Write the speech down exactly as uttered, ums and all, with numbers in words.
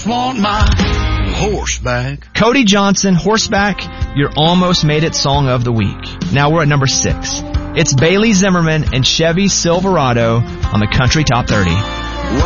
just want my horseback. Cody Johnson, Horseback, your Almost Made It song of the week. Now we're at number six. It's Bailey Zimmerman and Chevy Silverado on the Country Top thirty.